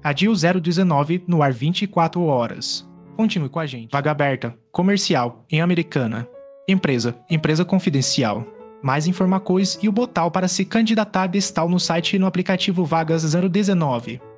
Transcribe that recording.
Adil 019 no ar 24 horas. Continue com a gente. Vaga aberta. Comercial. Em Americana. Empresa. Empresa confidencial. Mais informações e o botal para se candidatar destal no site e no aplicativo Vagas 019.